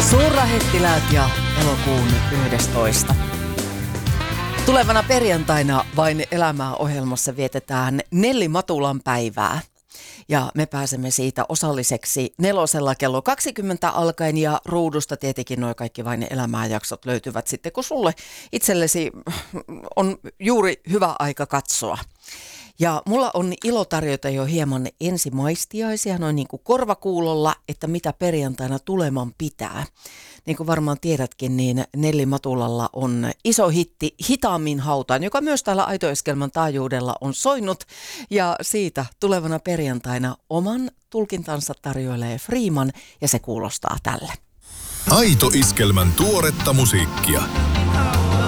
Suurlähettiläät ja elokuun 11. Tulevana perjantaina Vain elämää -ohjelmassa vietetään Nelli Matulan päivää. Ja me pääsemme siitä osalliseksi 4 kello 20 alkaen ja ruudusta tietenkin nuo kaikki Vain elämää -jaksot löytyvät sitten, kun sulle itsellesi on juuri hyvä aika katsoa. Ja mulla on ilo tarjota jo hieman ensimaistiaisia, noin niin kuin korvakuulolla, että mitä perjantaina tuleman pitää. Niin kuin varmaan tiedätkin, niin Nelli Matulalla on iso hitti Hitaammin hautaan, joka myös täällä Aito-Eskelman taajuudella on soinut. Ja siitä tulevana perjantaina oman tulkintansa tarjoilee Freeman ja se kuulostaa tälle. Aito-Iskelmän tuoretta musiikkia.